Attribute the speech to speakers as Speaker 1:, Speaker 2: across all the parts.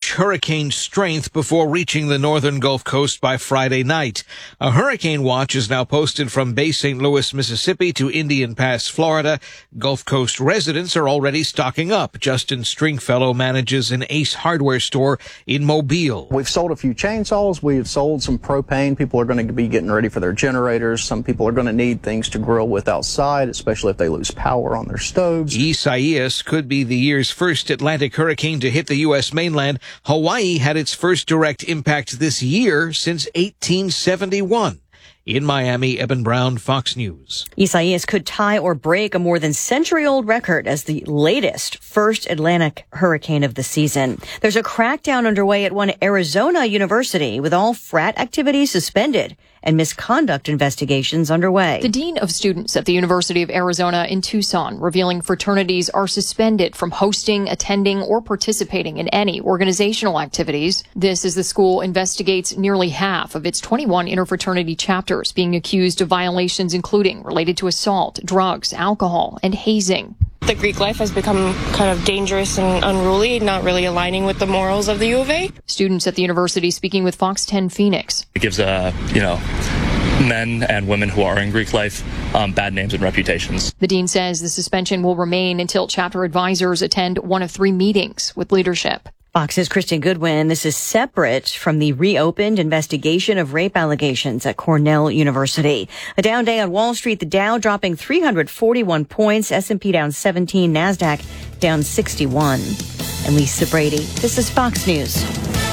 Speaker 1: reach hurricane strength before reaching the northern Gulf Coast by Friday night. A hurricane watch is now posted from Bay St. Louis, Mississippi to Indian Pass, Florida. Gulf Coast residents are already stocking up. Justin Stringfellow manages an Ace Hardware store in Mobile.
Speaker 2: We've sold a few chainsaws. We've sold some propane. People are going to be getting ready for their generators. Some people are going to need things to grill with outside, especially if they lose power on their stoves.
Speaker 1: Isaias could be the year's first Atlantic hurricane to hit the U.S. mainland. Hawaii had its first direct impact this year since 1871. In Miami, Eben Brown, Fox News.
Speaker 3: Isaias could tie or break a more than century-old record as the latest first Atlantic hurricane of the season. There's a crackdown underway at one Arizona university with all frat activities suspended and misconduct investigations underway.
Speaker 4: The dean of students at the University of Arizona in Tucson revealing fraternities are suspended from hosting, attending, or participating in any organizational activities. This as the school investigates nearly half of its 21 interfraternity chapters being accused of violations including related to assault, drugs, alcohol, and hazing.
Speaker 5: The Greek life has become kind of dangerous and unruly, not really aligning with the morals of the U of A.
Speaker 4: Students at the university speaking with Fox 10 Phoenix.
Speaker 6: It gives, men and women who are in Greek life bad names and reputations.
Speaker 4: The dean says the suspension will remain until chapter advisors attend one of 3 meetings with leadership.
Speaker 3: Fox's Kristen Goodwin. This is separate from the reopened investigation of rape allegations at Cornell University. A down day on Wall Street, the Dow dropping 341 points, S&P down 17, NASDAQ down 61. And Lisa Brady, this is Fox News.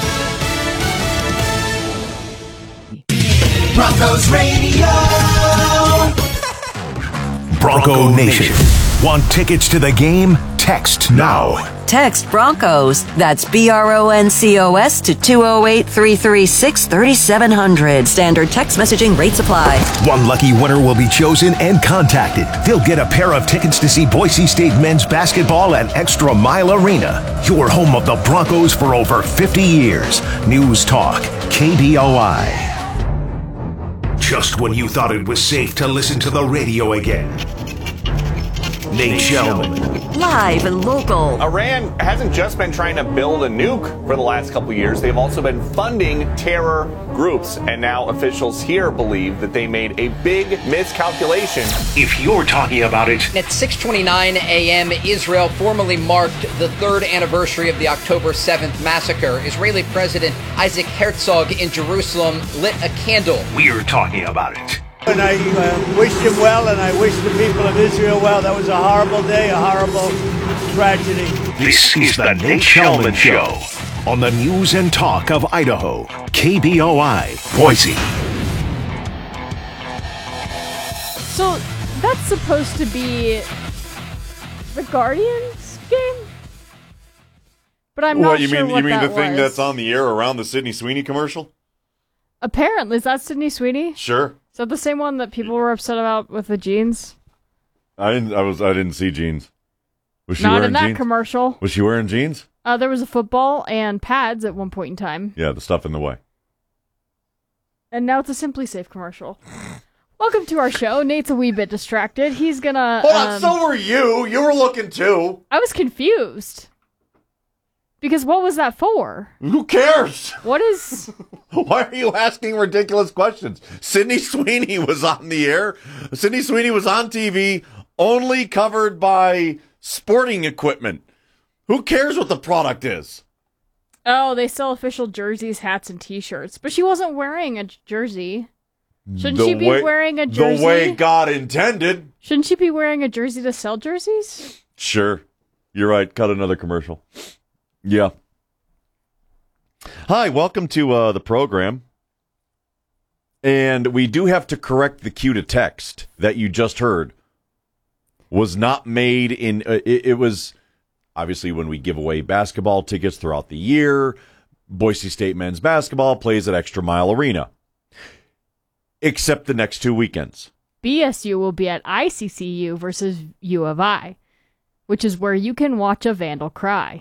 Speaker 7: Broncos Radio.
Speaker 8: Bronco Nation. Want tickets to the game? Text now.
Speaker 9: Text Broncos, that's BRONCOS to 208-336-3700. Standard text messaging rates apply.
Speaker 8: One lucky winner will be chosen and contacted. They'll get a pair of tickets to see Boise State men's basketball at Extra Mile Arena, your home of the Broncos for over 50 years. News Talk, KBOI. Just when you thought it was safe to listen to the radio again. Nate Shelman.
Speaker 9: Live and local.
Speaker 10: Iran hasn't just been trying to build a nuke for the last couple of years. They've also been funding terror groups. And now officials here believe that they made a big miscalculation.
Speaker 8: If you're talking about it.
Speaker 11: At 6:29 a.m., Israel formally marked the 3rd anniversary of the October 7th massacre. Israeli President Isaac Herzog in Jerusalem lit a candle.
Speaker 8: We're talking about it.
Speaker 12: And I wish him well, and I wish the people of Israel well. That was a horrible day, a horrible tragedy.
Speaker 8: This is the Nate Shelman Show on the News and Talk of Idaho, KBOI, Boise.
Speaker 13: So that's supposed to be the Guardians game? But I'm not sure what that was.
Speaker 14: You mean the thing that's on the air around the Sydney Sweeney commercial?
Speaker 13: Apparently. Is that Sydney Sweeney?
Speaker 14: Sure.
Speaker 13: Is that the same one that people were upset about with the jeans?
Speaker 14: I didn't see jeans. Was she
Speaker 13: Not
Speaker 14: wearing
Speaker 13: in that
Speaker 14: jeans?
Speaker 13: commercial.
Speaker 14: Was she wearing jeans?
Speaker 13: There was a football and pads at one point in time.
Speaker 14: Yeah, the stuff in the way.
Speaker 13: And now it's a Simply Safe commercial. Welcome to our show. Nate's a wee bit distracted. He's gonna...
Speaker 14: Hold on, so were you. You were looking too.
Speaker 13: I was confused. Because what was that for?
Speaker 14: Who cares?
Speaker 13: What is...
Speaker 14: Why are you asking ridiculous questions? Sydney Sweeney was on the air. Sydney Sweeney was on TV, only covered by sporting equipment. Who cares what the product is?
Speaker 13: Oh, they sell official jerseys, hats, and T-shirts. But she wasn't wearing a jersey. Shouldn't she be wearing a jersey?
Speaker 14: The way God intended.
Speaker 13: Shouldn't she be wearing a jersey to sell jerseys?
Speaker 14: Sure. You're right. Cut another commercial. Yeah. Hi, welcome to the program. And we do have to correct the cue to text that you just heard. Was not made in... it was, obviously, when we give away basketball tickets throughout the year. Boise State men's basketball plays at Extra Mile Arena. Except the next 2 weekends.
Speaker 13: BSU will be at ICCU versus U of I, which is where you can watch a vandal cry.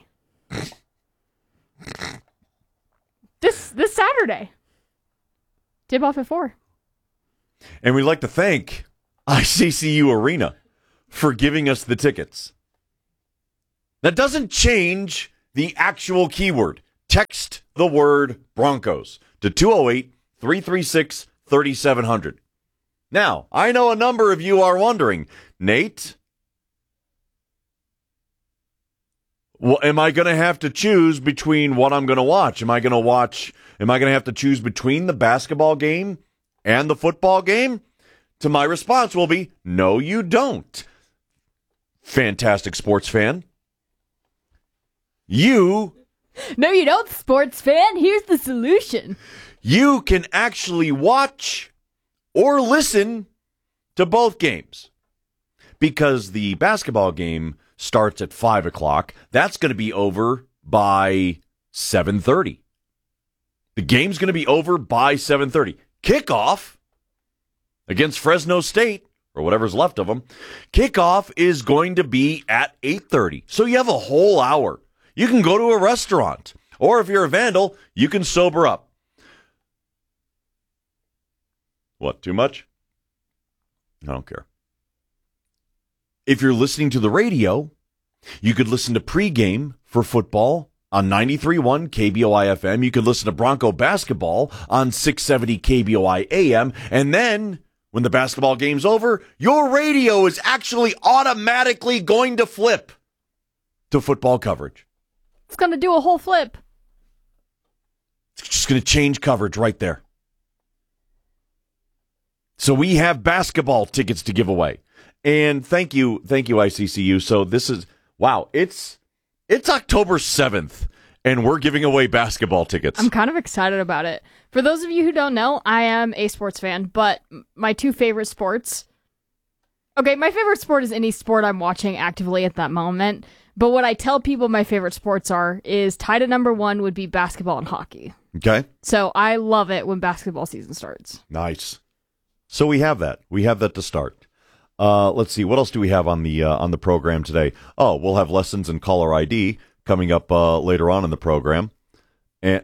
Speaker 13: This Saturday. Tip off at 4.
Speaker 14: And we'd like to thank ICCU Arena for giving us the tickets. That doesn't change the actual keyword. Text the word Broncos to 208-336-3700. Now, I know a number of you are wondering, Nate, well, am I going to have to choose between what I'm going to watch? Am I going to have to choose between the basketball game and the football game? To my response will be, no, you don't. Fantastic sports fan.
Speaker 13: No, you don't, sports fan. Here's the solution.
Speaker 14: You can actually watch or listen to both games, because the basketball game starts at 5 o'clock. That's going to be over by 7:30. The game's going to be over by 7:30. Kickoff against Fresno State, or whatever's left of them, kickoff is going to be at 8:30. So you have a whole hour. You can go to a restaurant, or if you're a vandal, you can sober up. What, too much? I don't care. If you're listening to the radio, you could listen to pregame for football on 93.1 KBOI-FM. You could listen to Bronco basketball on 670 KBOI-AM. And then, when the basketball game's over, your radio is actually automatically going to flip to football coverage.
Speaker 13: It's going to do a whole flip.
Speaker 14: It's just going to change coverage right there. So we have basketball tickets to give away. And thank you, ICCU. So this is, wow, it's October 7th, and we're giving away basketball tickets.
Speaker 13: I'm kind of excited about it. For those of you who don't know, I am a sports fan, but my two favorite sports... Okay, my favorite sport is any sport I'm watching actively at that moment. But what I tell people my favorite sports is tied at number one would be basketball and hockey.
Speaker 14: Okay.
Speaker 13: So I love it when basketball season starts.
Speaker 14: Nice. So we have that. We have that to start. Let's see. What else do we have on the program today? Oh, we'll have lessons in caller ID coming up later on in the program. And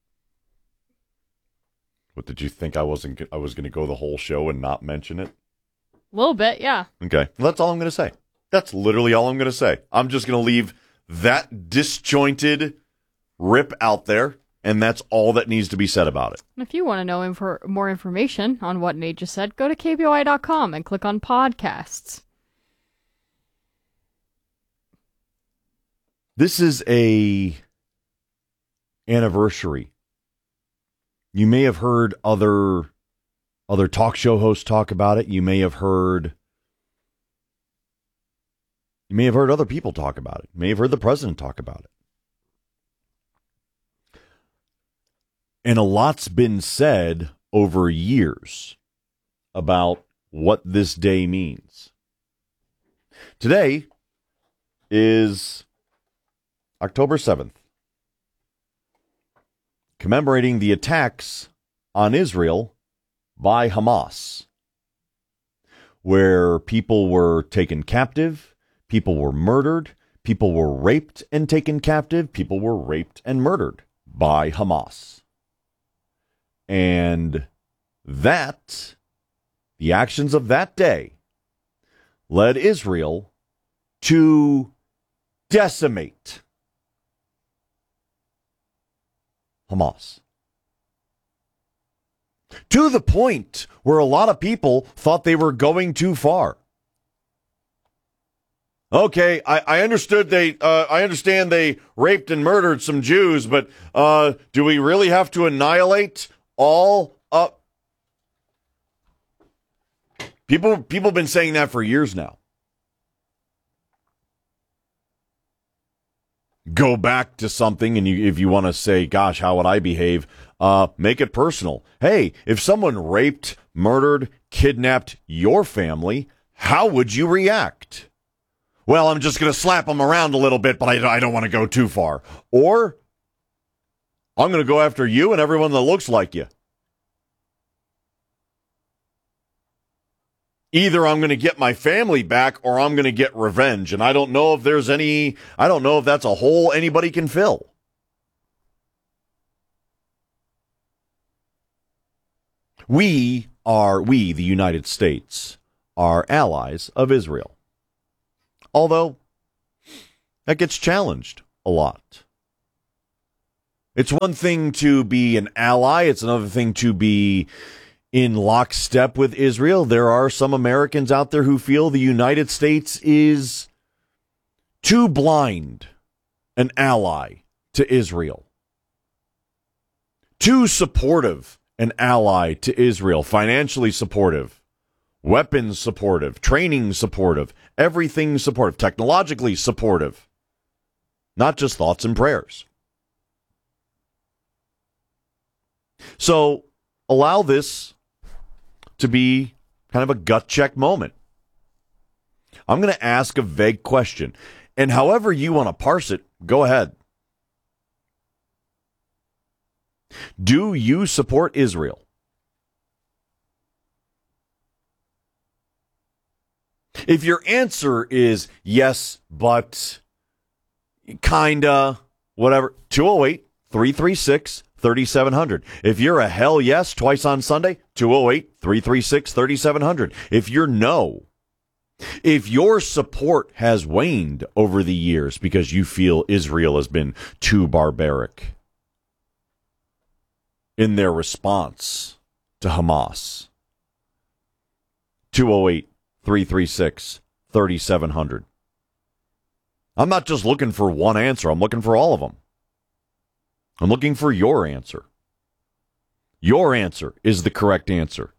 Speaker 14: what did you think? I was going to go the whole show and not mention it?
Speaker 13: A little bit, yeah.
Speaker 14: Okay. Well, that's all I'm going to say. That's literally all I'm going to say. I'm just going to leave that disjointed rip out there, and that's all that needs to be said about it.
Speaker 13: If you want to know more information on what Nate just said, go to KBOI.com and click on podcasts.
Speaker 14: This is a anniversary. You may have heard other talk show hosts talk about it. You may have heard other people talk about it. You may have heard the president talk about it. And a lot's been said over years about what this day means. Today is October 7th, commemorating the attacks on Israel by Hamas, where people were taken captive, people were murdered, people were raped and taken captive, people were raped and murdered by Hamas. And that, the actions of that day, led Israel to decimate Hamas. To the point where a lot of people thought they were going too far. Okay, I understand they raped and murdered some Jews, but do we really have to annihilate all up? People have been saying that for years now. Go back to something, and if you want to say, gosh, how would I behave? Make it personal. Hey, if someone raped, murdered, kidnapped your family, how would you react? Well, I'm just going to slap them around a little bit, but I don't want to go too far. Or I'm going to go after you and everyone that looks like you. Either I'm going to get my family back or I'm going to get revenge. And I don't know if that's a hole anybody can fill. We, the United States, are allies of Israel. Although, that gets challenged a lot. It's one thing to be an ally. It's another thing to be in lockstep with Israel. There are some Americans out there who feel the United States is too blind an ally to Israel, too supportive an ally to Israel, financially supportive, weapons supportive, training supportive, everything supportive, technologically supportive, not just thoughts and prayers. So allow this to be kind of a gut check moment. I'm going to ask a vague question, and however you want to parse it, go ahead. Do you support Israel? If your answer is yes, but kinda, whatever, 208-336-3700. If you're a hell yes, twice on Sunday, 208-336-3700. If you're no, if your support has waned over the years because you feel Israel has been too barbaric in their response to Hamas, 208-336-3700. I'm not just looking for one answer. I'm looking for all of them. I'm looking for your answer. Your answer is the correct answer.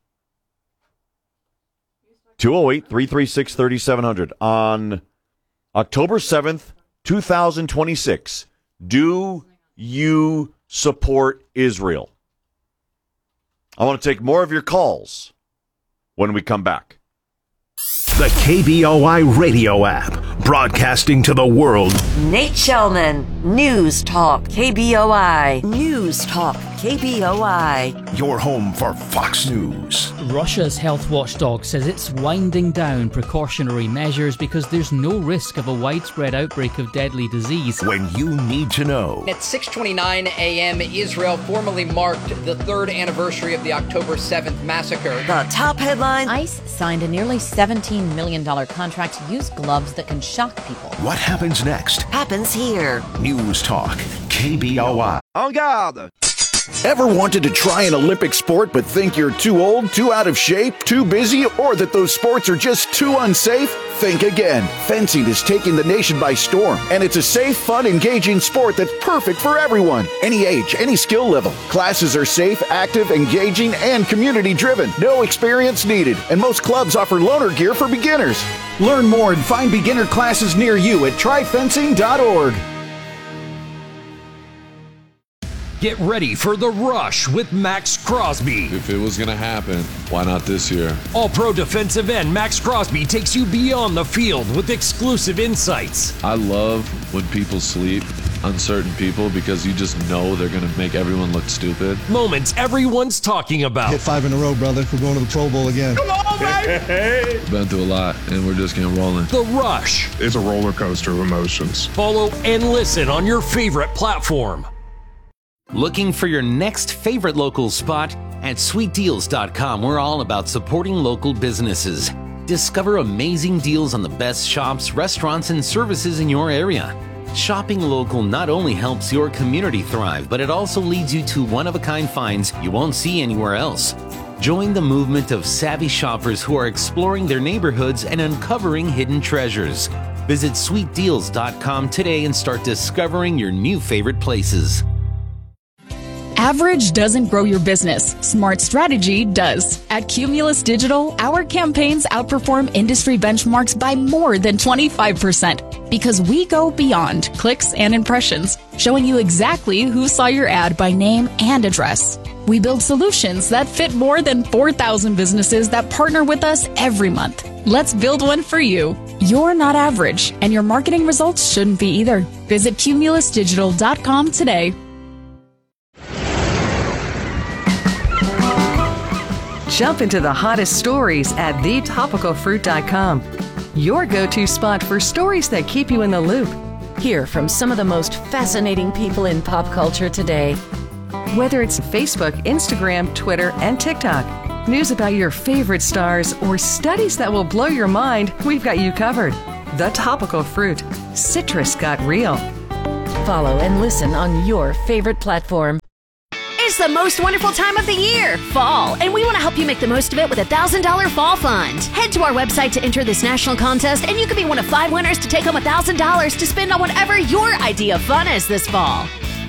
Speaker 14: 208-336-3700. On October 7th, 2026, do you support Israel? I want to take more of your calls when we come back.
Speaker 8: The KBOI radio app, broadcasting to the world.
Speaker 9: Nate Shellman, News Talk KBOI. News Talk KBOI.
Speaker 8: Your home for Fox News.
Speaker 7: Russia's health watchdog says it's winding down precautionary measures because there's no risk of a widespread outbreak of deadly disease.
Speaker 8: When you need to know.
Speaker 11: At 6:29 a.m., Israel formally marked the third anniversary of the October 7th massacre.
Speaker 9: The top headline:
Speaker 15: ICE signed a nearly $17 million contract to use gloves that can shock people.
Speaker 8: What happens next?
Speaker 9: Happens here.
Speaker 8: News Talk KBOI.
Speaker 16: En garde! Ever wanted to try an Olympic sport but think you're too old, too out of shape, too busy, or that those sports are just too unsafe? Think again. Fencing is taking the nation by storm, and it's a safe, fun, engaging sport that's perfect for everyone. Any age, any skill level. Classes are safe, active, engaging, and community-driven. No experience needed, and most clubs offer loaner gear for beginners. Learn more and find beginner classes near you at tryfencing.org.
Speaker 17: Get ready for The Rush with Max Crosby.
Speaker 18: If it was going to happen, why not this year?
Speaker 17: All-Pro defensive end Max Crosby takes you beyond the field with exclusive insights.
Speaker 18: I love when people sleep on certain people because you just know they're going to make everyone look stupid.
Speaker 17: Moments everyone's talking about.
Speaker 19: Hit 5 in a row, brother. We're going to the Pro Bowl again.
Speaker 18: Come on, baby! Been through a lot, and we're just getting rolling.
Speaker 17: The Rush.
Speaker 20: It's a roller coaster of emotions.
Speaker 17: Follow and listen on your favorite platform.
Speaker 21: Looking for your next favorite local spot? At sweetdeals.com, we're all about supporting local businesses. Discover amazing deals on the best shops, restaurants, and services in your area. Shopping local not only helps your community thrive, but it also leads you to one-of-a-kind finds you won't see anywhere else. Join the movement of savvy shoppers who are exploring their neighborhoods and uncovering hidden treasures. Visit sweetdeals.com today and start discovering your new favorite places.
Speaker 22: Average doesn't grow your business. Smart strategy does. At Cumulus Digital, our campaigns outperform industry benchmarks by more than 25% because we go beyond clicks and impressions, showing you exactly who saw your ad by name and address. We build solutions that fit more than 4,000 businesses that partner with us every month. Let's build one for you. You're not average, and your marketing results shouldn't be either. Visit cumulusdigital.com today.
Speaker 9: Jump into the hottest stories at thetopicalfruit.com. Your go-to spot for stories that keep you in the loop. Hear from some of the most fascinating people in pop culture today. Whether it's Facebook, Instagram, Twitter, and TikTok, news about your favorite stars, or studies that will blow your mind, we've got you covered. The Topical Fruit. Citrus got real. Follow and listen on your favorite platform.
Speaker 1: It's the most wonderful time of the year, fall, and we want to help you make the most of it with a $1,000 fall fund. Head to our website to enter this national contest, and you could be one of 5 winners to take home $1,000 to spend on whatever your idea of fun is this fall.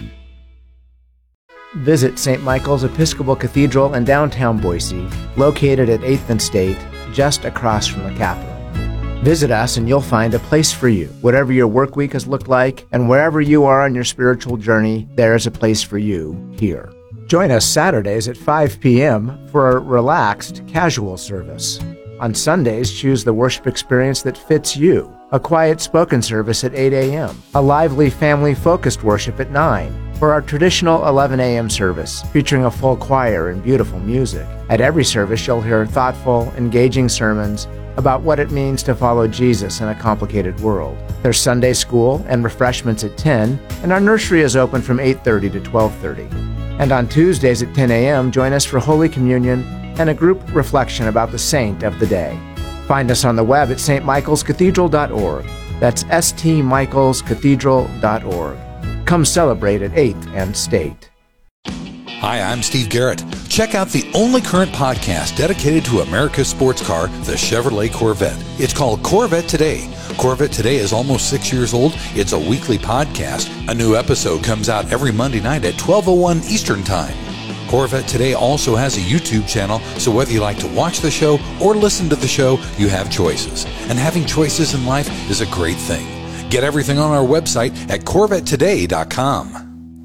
Speaker 2: Visit St. Michael's Episcopal Cathedral in downtown Boise, located at 8th and State, just across from the Capitol. Visit us and you'll find a place for you. Whatever your work week has looked like, and wherever you are on your spiritual journey, there is a place for you here. Join us Saturdays at 5 p.m. for a relaxed, casual service. On Sundays, choose the worship experience that fits you. A quiet spoken service at 8 a.m. A lively, family-focused worship at 9. For our traditional 11 a.m. service, featuring a full choir and beautiful music. At every service, you'll hear thoughtful, engaging sermons about what it means to follow Jesus in a complicated world. There's Sunday school and refreshments at 10, and our nursery is open from 8:30 to 12:30. And on Tuesdays at 10 a.m., join us for Holy Communion and a group reflection about the saint of the day. Find us on the web at stmichaelscathedral.org. That's stmichaelscathedral.org. Come celebrate at 8th and State.
Speaker 23: Hi, I'm Steve Garrett. Check out the only current podcast dedicated to America's sports car, the Chevrolet Corvette. It's called Corvette Today. Corvette Today is almost 6 years old. It's a weekly podcast. A new episode comes out every Monday night at 12:01 Eastern Time. Corvette Today also has a YouTube channel, so whether you like to watch the show or listen to the show, you have choices. And having choices in life is a great thing. Get everything on our website at CorvetteToday.com.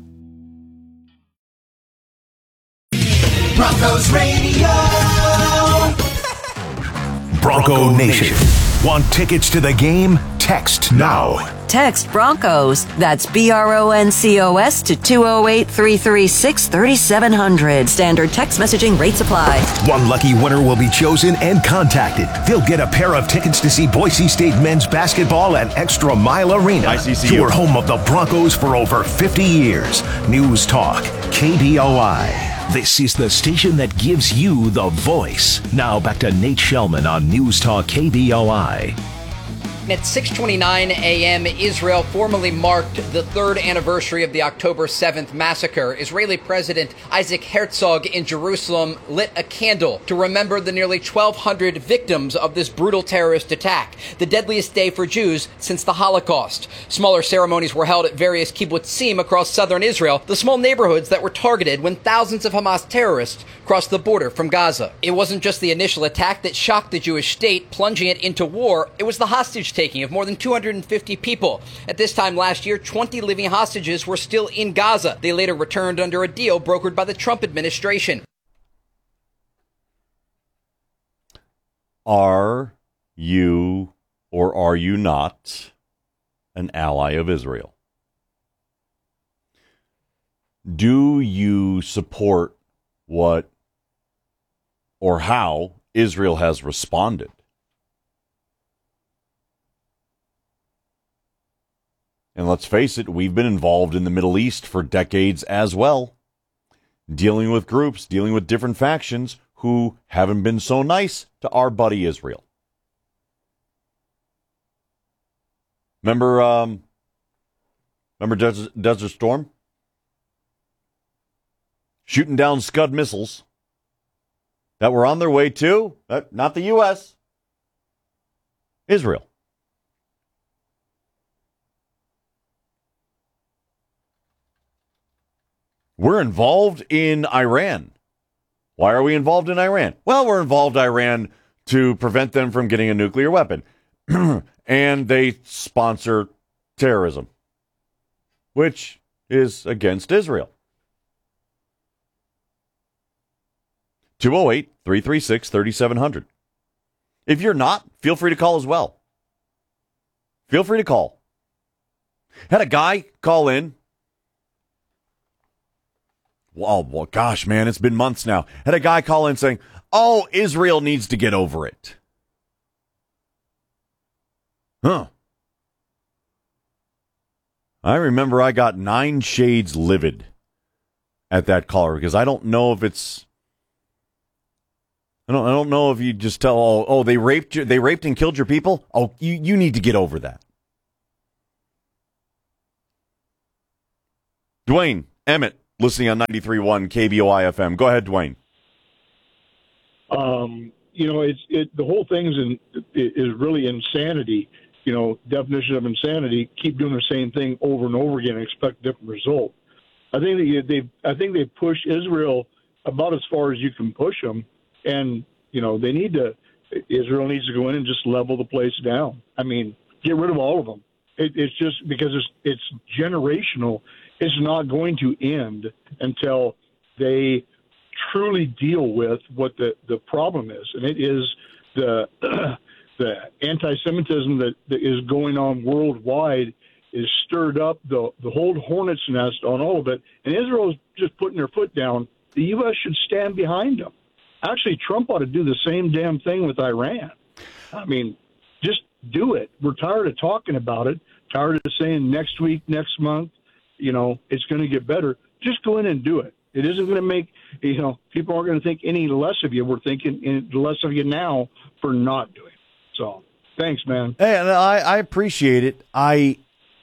Speaker 8: Broncos Radio. Bronco Nation. Want tickets to the game? Text now.
Speaker 24: Text Broncos. That's BRONCOS to 208-336-3700. Standard text messaging rates apply.
Speaker 8: One lucky winner will be chosen and contacted. They'll get a pair of tickets to see Boise State men's basketball at Extra Mile Arena.
Speaker 14: ICCU.
Speaker 8: Your home of the Broncos for over 50 years. News Talk, KBOI. This is the station that gives you the voice. Now back to Nate Shellman on News Talk KBOI.
Speaker 11: At 6:29 a.m., Israel formally marked the 3rd anniversary of the October 7th massacre. Israeli President Isaac Herzog in Jerusalem lit a candle to remember the nearly 1,200 victims of this brutal terrorist attack, the deadliest day for Jews since the Holocaust. Smaller ceremonies were held at various kibbutzim across southern Israel, the small neighborhoods that were targeted when thousands of Hamas terrorists crossed the border from Gaza. It wasn't just the initial attack that shocked the Jewish state, plunging it into war. It was the hostage taking of more than 250 people. At this time last year, 20 living hostages were still in Gaza. They later returned under a deal brokered by the Trump administration.
Speaker 14: Are you or are you not an ally of Israel? Do you support what or how Israel has responded? And let's face it, we've been involved in the Middle East for decades as well, dealing with groups, dealing with different factions who haven't been so nice to our buddy Israel. Remember Desert Storm? Shooting down Scud missiles that were on their way to, not the U.S., Israel. We're involved in Iran. Why are we involved in Iran? Well, we're involved in Iran to prevent them from getting a nuclear weapon. And they sponsor terrorism, which is against Israel. 208-336-3700. If you're not, feel free to call as well. Feel free to call. Had a guy call in. Well, gosh, man, it's been months now. Had a guy call in saying, oh, Israel needs to get over it. Huh. I remember I got 9 shades livid at that caller because I don't know if it's... I don't know if you just tell, oh, they raped and killed your people. Oh, you need to get over that. Dwayne Emmett, listening on 93.1 KBOI FM. Go ahead, Dwayne.
Speaker 3: The whole thing is really insanity. Definition of insanity. Keep doing the same thing over and over again and expect a different result. I think they push Israel about as far as you can push them, and Israel needs to go in and just level the place down. I mean, get rid of all of them. It's just because it's generational. It's not going to end until they truly deal with what the problem is, and it is the anti-Semitism that is going on worldwide is stirred up the whole hornet's nest on all of it, and Israel's just putting their foot down. The U.S. should stand behind them. Actually, Trump ought to do the same damn thing with Iran. I mean, just do it. We're tired of talking about it, tired of saying next week, next month, it's going to get better. Just go in and do it. It isn't going to make, people aren't going to think any less of you. We're thinking less of you now for not doing it. So, thanks, man.
Speaker 14: Hey, and I appreciate it. I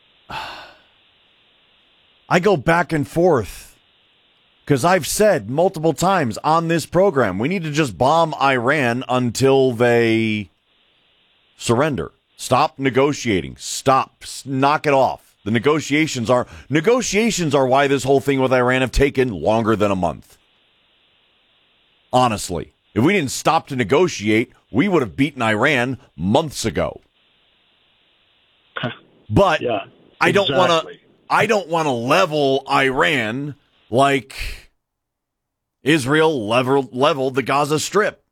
Speaker 14: go back and forth because I've said multiple times on this program, we need to just bomb Iran until they surrender. Stop negotiating. Knock it off. The negotiations are why this whole thing with Iran have taken longer than a month. Honestly, if we didn't stop to negotiate, we would have beaten Iran months ago. But yeah, I don't want to level Iran like Israel leveled the Gaza Strip.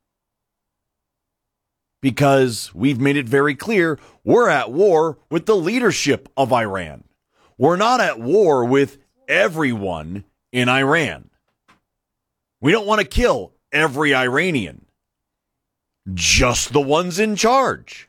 Speaker 14: Because we've made it very clear we're at war with the leadership of Iran. We're not at war with everyone in Iran. We don't want to kill every Iranian. Just the ones in charge.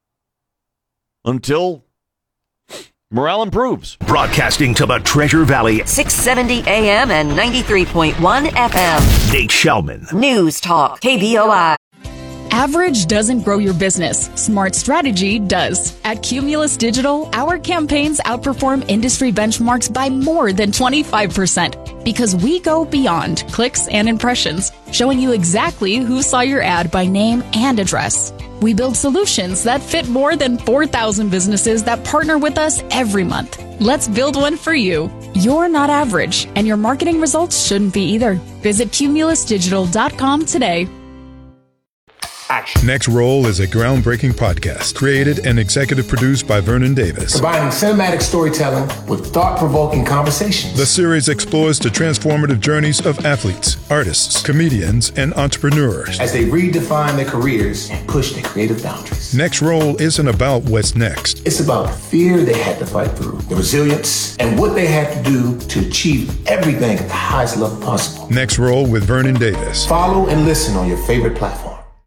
Speaker 14: Until morale improves.
Speaker 8: Broadcasting to the Treasure Valley.
Speaker 24: 670 AM and 93.1 FM.
Speaker 8: Nate Shellman.
Speaker 24: News Talk. KBOI.
Speaker 22: Average doesn't grow your business. Smart strategy does. At Cumulus Digital, our campaigns outperform industry benchmarks by more than 25% because we go beyond clicks and impressions, showing you exactly who saw your ad by name and address. We build solutions that fit more than 4,000 businesses that partner with us every month. Let's build one for you. You're not average, and your marketing results shouldn't be either. Visit cumulusdigital.com today.
Speaker 20: Action. Next Roll is a groundbreaking podcast created and executive produced by Vernon Davis.
Speaker 4: Combining cinematic storytelling with thought-provoking conversations.
Speaker 20: The series explores the transformative journeys of athletes, artists, comedians, and entrepreneurs
Speaker 4: as they redefine their careers and push their creative boundaries.
Speaker 20: Next Roll isn't about what's next.
Speaker 4: It's about the fear they had to fight through, the resilience, and what they had to do to achieve everything at the highest level possible.
Speaker 20: Next Roll with Vernon Davis.
Speaker 4: Follow and listen on your favorite platform.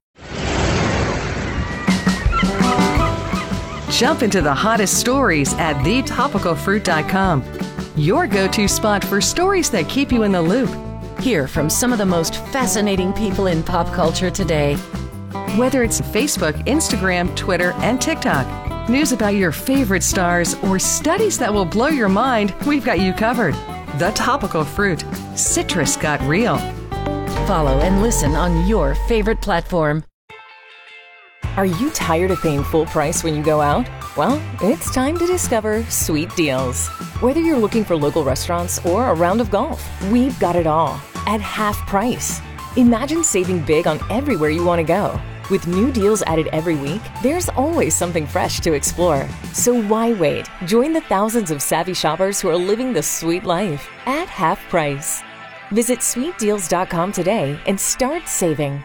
Speaker 9: Jump into the hottest stories at thetopicalfruit.com. Your go-to spot for stories that keep you in the loop. Hear from some of the most fascinating people in pop culture today. Whether it's Facebook, Instagram, Twitter, and TikTok, news about your favorite stars, or studies that will blow your mind, we've got you covered. The Topical Fruit. Citrus got real. Follow and listen on your favorite platform.
Speaker 5: Are you tired of paying full price when you go out? Well, it's time to discover Sweet Deals. Whether you're looking for local restaurants or a round of golf, we've got it all at half price. Imagine saving big on everywhere you want to go. With new deals added every week, there's always something fresh to explore. So why wait? Join the thousands of savvy shoppers who are living the sweet life at half price. Visit sweetdeals.com today and start saving.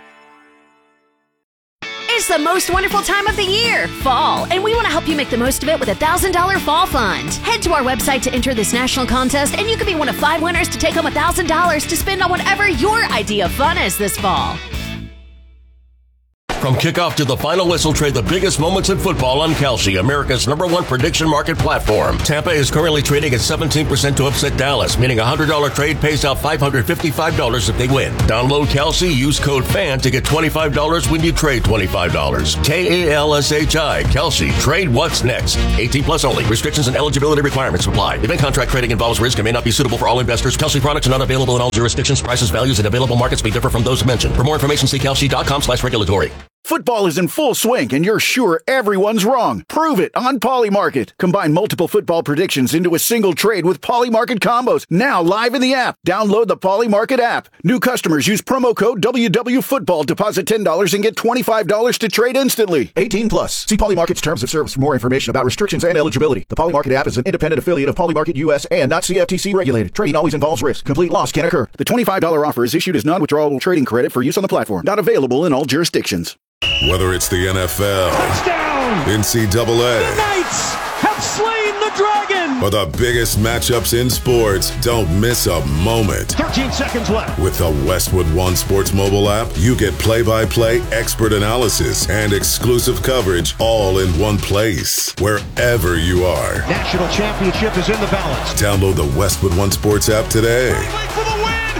Speaker 1: It's the most wonderful time of the year, fall, and we want to help you make the most of it with a $1,000 fall fund. Head to our website to enter this national contest, and you could be one of 5 winners to take home $1,000 to spend on whatever your idea of fun is this fall.
Speaker 6: From kickoff to the final whistle, trade the biggest moments in football on Kalshi, America's #1 prediction market platform. Tampa is currently trading at 17% to upset Dallas, meaning a $100 trade pays out $555 if they win. Download Kalshi, use code FAN to get $25 when you trade $25. KALSHI, Kalshi, trade what's next. 18 plus only. Restrictions and eligibility requirements apply. Event contract trading involves risk and may not be suitable for all investors. Kalshi products are not available in all jurisdictions. Prices, values, and available markets may differ from those mentioned. For more information, see kalshi.com/regulatory.
Speaker 16: Football is in full swing, and you're sure everyone's wrong. Prove it on Polymarket. Combine multiple football predictions into a single trade with Polymarket combos. Now live in the app. Download the Polymarket app. New customers use promo code WWFootball. Deposit $10 and get $25 to trade instantly. 18 plus. See Polymarket's terms of service for more information about restrictions and eligibility. The Polymarket app is an independent affiliate of Polymarket US and not CFTC regulated. Trading always involves risk. Complete loss can occur. The $25 offer is issued as non-withdrawable trading credit for use on the platform. Not available in all jurisdictions.
Speaker 10: Whether it's the NFL, touchdown, NCAA,
Speaker 17: the Knights have slain the dragon,
Speaker 10: or the biggest matchups in sports, don't miss a moment.
Speaker 17: 13 seconds left.
Speaker 10: With the Westwood One Sports mobile app, you get play-by-play, expert analysis, and exclusive coverage all in one place, wherever you are.
Speaker 17: National championship is in the balance.
Speaker 10: Download the Westwood One Sports app today.
Speaker 17: Wait for the win!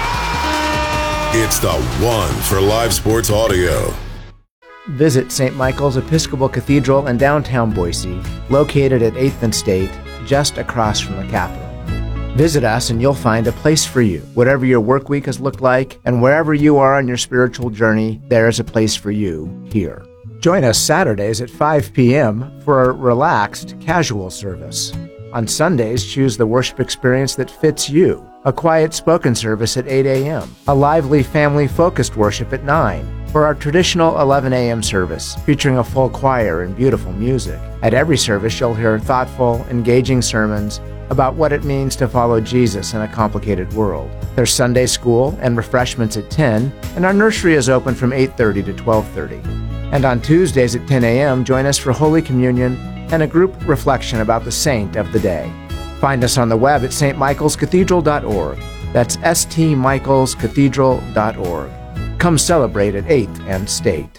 Speaker 17: Yeah!
Speaker 10: It's the one for live sports audio.
Speaker 2: Visit St. Michael's Episcopal Cathedral in downtown Boise, located at 8th and State, just across from the Capitol. Visit us and you'll find a place for you. Whatever your work week has looked like, and wherever you are on your spiritual journey, there is a place for you here. Join us Saturdays at 5 p.m. for a relaxed, casual service. On Sundays, choose the worship experience that fits you. A quiet spoken service at 8 a.m., a lively family-focused worship at 9, or our traditional 11 a.m. service, featuring a full choir and beautiful music. At every service, you'll hear thoughtful, engaging sermons about what it means to follow Jesus in a complicated world. There's Sunday school and refreshments at 10, and our nursery is open from 8:30 to 12:30. And on Tuesdays at 10 a.m., join us for Holy Communion and a group reflection about the saint of the day. Find us on the web at stmichaelscathedral.org. That's stmichaelscathedral.org. Come celebrate at 8th and State.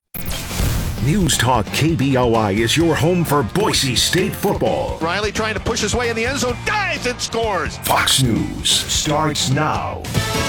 Speaker 8: News Talk KBOI is your home for Boise State football.
Speaker 12: Riley trying to push his way in the end zone, dives and scores.
Speaker 8: Fox News starts now.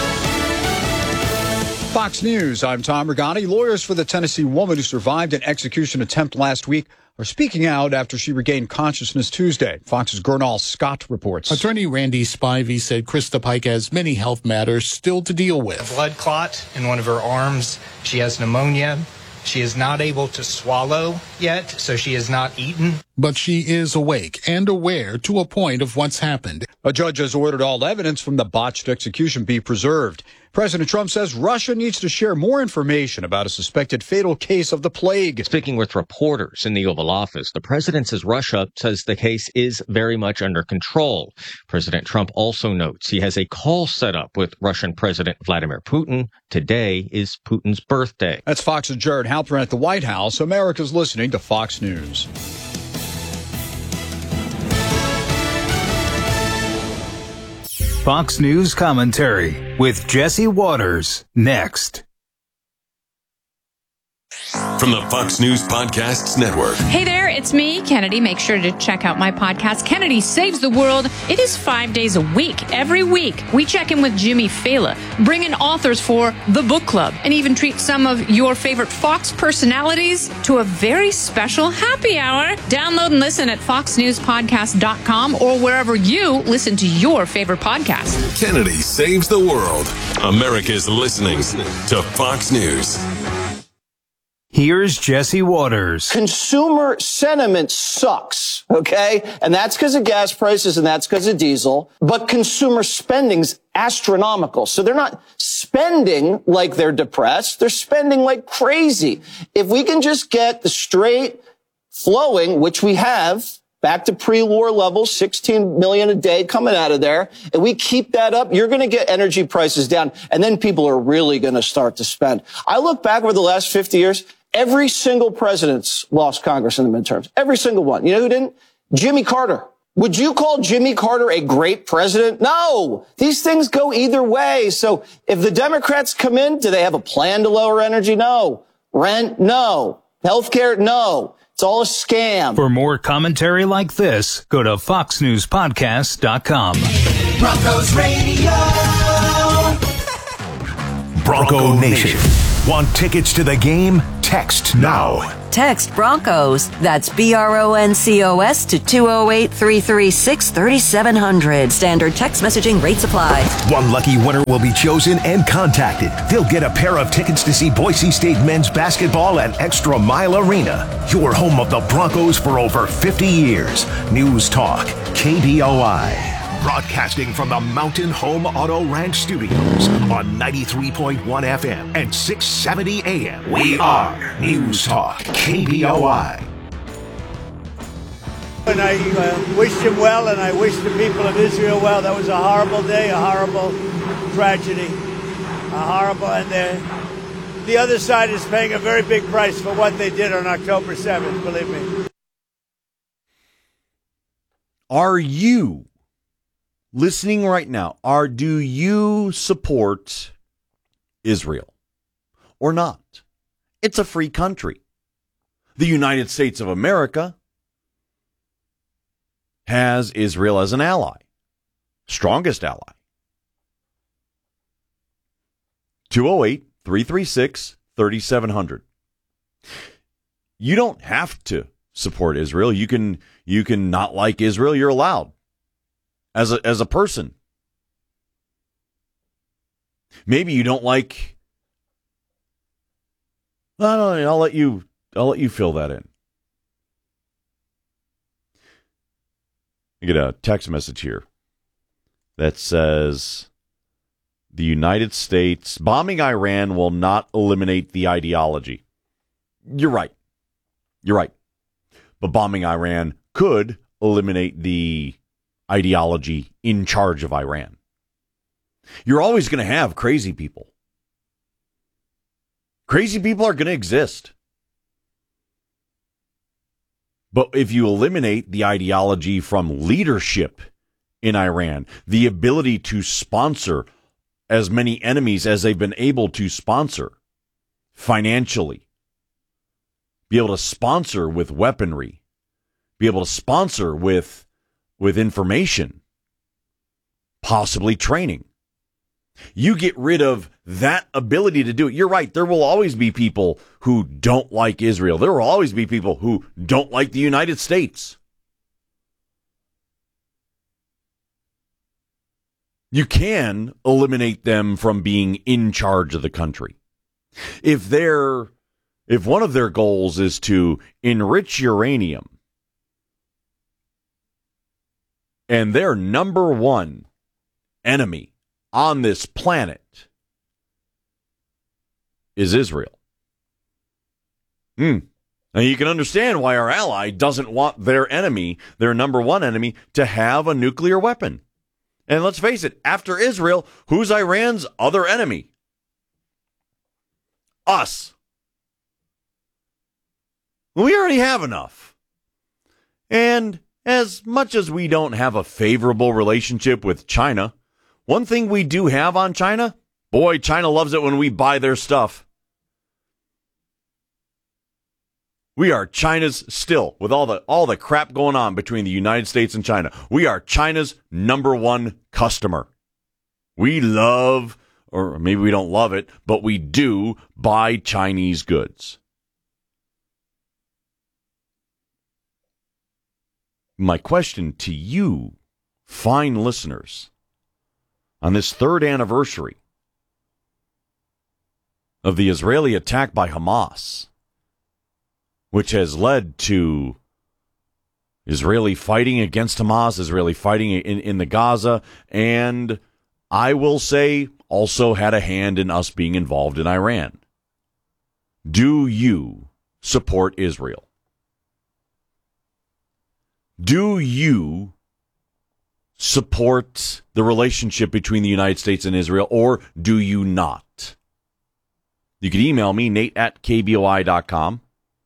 Speaker 13: Fox News, I'm Tom Regani. Lawyers for the Tennessee woman who survived an execution attempt last week are speaking out after she regained consciousness Tuesday. Fox's Gernal Scott reports.
Speaker 25: Attorney Randy Spivey said Krista Pike has many health matters still to deal with.
Speaker 26: A blood clot in one of her arms. She has pneumonia. She is not able to swallow yet, so she has not eaten.
Speaker 25: But she is awake and aware to a point of what's happened.
Speaker 13: A judge has ordered all evidence from the botched execution be preserved. President Trump says Russia needs to share more information about a suspected fatal case of the plague.
Speaker 27: Speaking with reporters in the Oval Office, the president says Russia says the case is very much under control. President Trump also notes he has a call set up with Russian President Vladimir Putin. Today is Putin's birthday.
Speaker 13: That's Fox's Jared Halpern at the White House. America's listening to Fox News.
Speaker 28: Fox News commentary with Jesse Waters next.
Speaker 6: From the Fox News Podcasts Network.
Speaker 29: Hey there, it's me, Kennedy. Make sure to check out my podcast, Kennedy Saves the World. It is 5 days a week. Every week, we check in with Jimmy Fallon, bring in authors for the book club, and even treat some of your favorite Fox personalities to a very special happy hour. Download and listen at foxnewspodcast.com or wherever you listen to your favorite podcast.
Speaker 6: Kennedy Saves the World. America's listening to Fox News.
Speaker 28: Here's Jesse Waters.
Speaker 30: Consumer sentiment sucks, okay? And that's because of gas prices and that's because of diesel. But consumer spending's astronomical. So they're not spending like they're depressed. They're spending like crazy. If we can just get the straight flowing, which we have, back to pre-war levels, 16 million a day coming out of there, and we keep that up, you're going to get energy prices down, and then people are really going to start to spend. I look back over the last 50 years, every single president's lost Congress in the midterms. Every single one. You know who didn't? Jimmy Carter. Would you call Jimmy Carter a great president? No. These things go either way. So if the Democrats come in, do they have a plan to lower energy? No. Rent? No. Healthcare? No. It's all a scam.
Speaker 28: For more commentary like this, go to foxnewspodcast.com.
Speaker 3: Broncos Radio.
Speaker 8: Bronco Nation. Want tickets to the game? Text now.
Speaker 7: Text Broncos. That's BRONCOS to 208-336-3700. Standard text messaging rates apply.
Speaker 8: One lucky winner will be chosen and contacted. They'll get a pair of tickets to see Boise State men's basketball at Extra Mile Arena. Your home of the Broncos for over 50 years. News Talk, KBOI. Broadcasting from the Mountain Home Auto Ranch Studios on 93.1 FM and 670 AM. We are News Talk, KBOI.
Speaker 11: And I wish him well, and I wish the people of Israel well. That was a horrible day, a horrible tragedy, a horrible, and the other side is paying a very big price for what they did on October 7th, believe me.
Speaker 14: Are you listening right now? Do you support Israel or not? It's a free country. The United States of America has Israel as an ally, strongest ally. 208-336-3700. You don't have to support Israel. You can not like Israel. You're allowed. As a person. Maybe you don't like. I don't know, I'll let you fill that in. I get a text message here that says the United States bombing Iran will not eliminate the ideology. You're right. But bombing Iran could eliminate the ideology in charge of Iran. You're always going to have crazy people. Crazy people are going to exist. But if you eliminate the ideology from leadership in Iran, the ability to sponsor as many enemies as they've been able to sponsor financially, be able to sponsor with weaponry, be able to sponsor with information, possibly training. You get rid of that ability to do it. You're right. There will always be people who don't like Israel. There will always be people who don't like the United States. You can eliminate them from being in charge of the country. If one of their goals is to enrich uranium, and their number one enemy on this planet is Israel. Now you can understand why our ally doesn't want their enemy, their number one enemy, to have a nuclear weapon. And let's face it, after Israel, who's Iran's other enemy? Us. We already have enough. And as much as we don't have a favorable relationship with China, one thing we do have on China, boy, China loves it when we buy their stuff. We are China's still, with all the crap going on between the United States and China, we are China's number one customer. We love, or maybe we don't love it, but we do buy Chinese goods. My question to you, fine listeners, on this third anniversary of the Israeli attack by Hamas, which has led to Israeli fighting against Hamas, Israeli fighting in the Gaza, and I will say also had a hand in us being involved in Iran. Do you support Israel? Do you support the relationship between the United States and Israel, or do you not? You can email me, nate@kboi.com.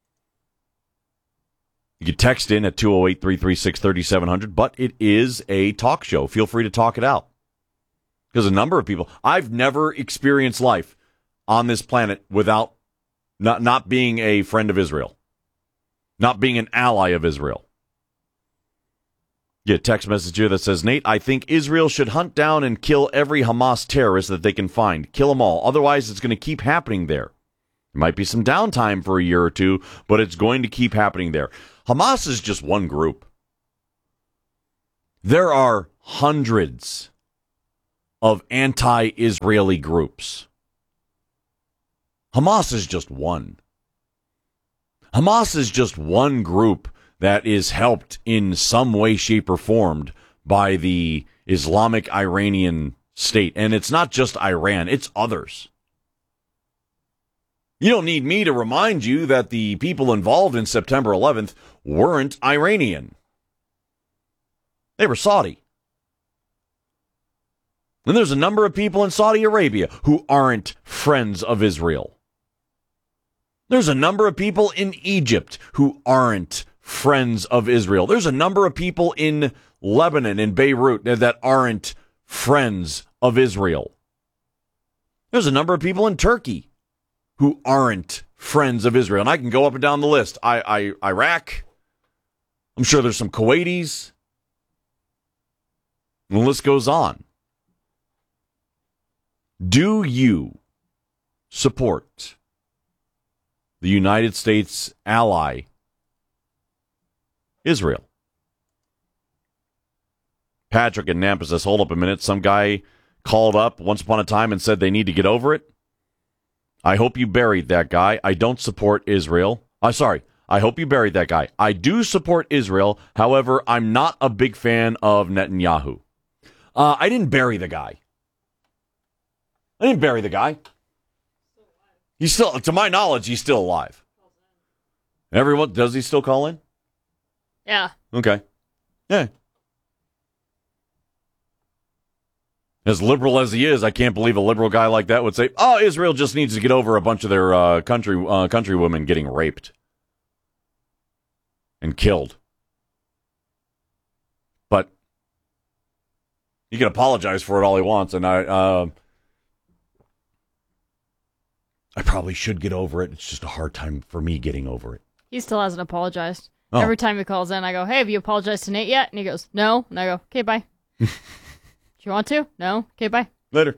Speaker 14: You can text in at 208-336-3700, but it is a talk show. Feel free to talk it out. Because a number of people, I've never experienced life on this planet without not being a friend of Israel, not being an ally of Israel. Get a text message here that says, Nate, I think Israel should hunt down and kill every Hamas terrorist that they can find. Kill them all. Otherwise, it's going to keep happening there. There might be some downtime for a year or two, but it's going to keep happening there. Hamas is just one group. There are hundreds of anti-Israeli groups. Hamas is just one. Hamas is just one group that is helped in some way, shape, or form by the Islamic Iranian state. And it's not just Iran, it's others. You don't need me to remind you that the people involved in September 11th weren't Iranian. They were Saudi. And there's a number of people in Saudi Arabia who aren't friends of Israel. There's a number of people in Egypt who aren't friends of Israel. There's a number of people in Lebanon, in Beirut, that aren't friends of Israel. There's a number of people in Turkey who aren't friends of Israel. And I can go up and down the list. Iraq. I'm sure there's some Kuwaitis. And the list goes on. Do you support the United States ally, Israel? Patrick in Nampa says, hold up a minute. Some guy called up once upon a time and said they need to get over it. I hope you buried that guy. I don't support Israel. I hope you buried that guy. I do support Israel. However, I'm not a big fan of Netanyahu. I didn't bury the guy. He's still, to my knowledge, he's still alive. Everyone, does he still call in?
Speaker 4: Yeah.
Speaker 14: Okay. Yeah. As liberal as he is, I can't believe a liberal guy like that would say, oh, Israel just needs to get over a bunch of their countrywomen getting raped and killed. But he can apologize for it all he wants, and I probably should get over it. It's just a hard time for me getting over it.
Speaker 4: He still hasn't apologized.
Speaker 14: Oh.
Speaker 4: Every time he calls in, I go, hey, have you apologized to Nate yet? And he goes, no. And I go, okay, bye. Do you want to? No. Okay, bye.
Speaker 14: Later.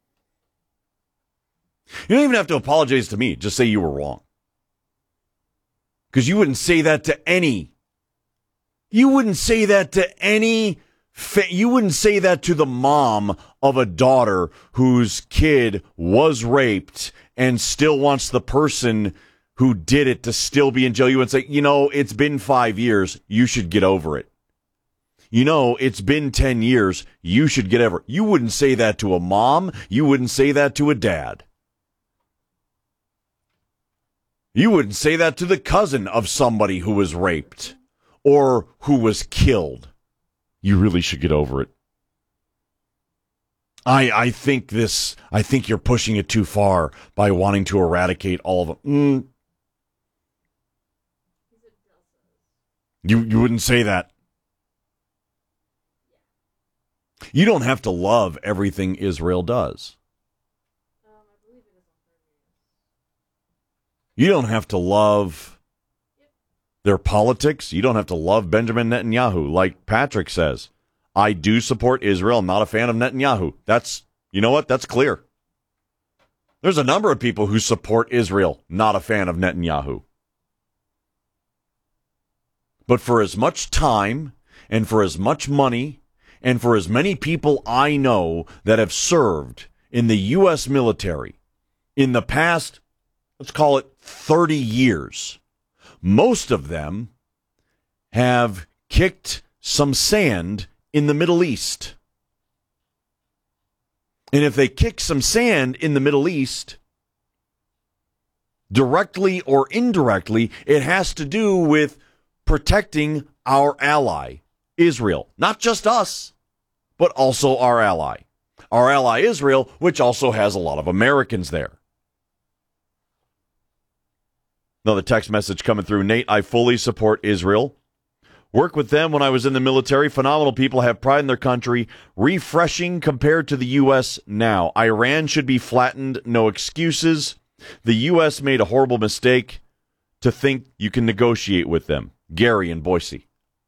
Speaker 14: You don't even have to apologize to me. Just say you were wrong. Because you wouldn't say that to any. You wouldn't say that to any. You wouldn't say that to the mom of a daughter whose kid was raped and still wants the person who did it to still be in jail. You would say, it's been 5 years. You should get over it. It's been 10 years. You should get over it. You wouldn't say that to a mom. You wouldn't say that to a dad. You wouldn't say that to the cousin of somebody who was raped or who was killed. You really should get over it. I think you're pushing it too far by wanting to eradicate all of them. You wouldn't say that. You don't have to love everything Israel does. You don't have to love their politics. You don't have to love Benjamin Netanyahu. Like Patrick says, I do support Israel. I'm not a fan of Netanyahu. You know what? That's clear. There's a number of people who support Israel, not a fan of Netanyahu. But for as much time and for as much money and for as many people I know that have served in the U.S. military in the past, let's call it 30 years, most of them have kicked some sand in the Middle East. And if they kick some sand in the Middle East, directly or indirectly, it has to do with protecting our ally, Israel. Not just us, but also our ally. Our ally, Israel, which also has a lot of Americans there. Another text message coming through. Nate, I fully support Israel. Work with them when I was in the military. Phenomenal people, have pride in their country. Refreshing compared to the U.S. now. Iran should be flattened. No excuses. The U.S. made a horrible mistake to think you can negotiate with them. Gary in Boise.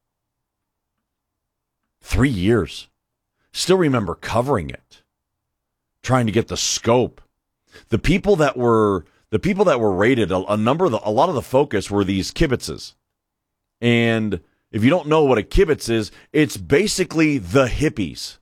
Speaker 14: 3 years. Still remember covering it, trying to get the scope. The people that were raided, a lot of the focus were these kibbutzes. And if you don't know what a kibbutz is, it's basically the hippies.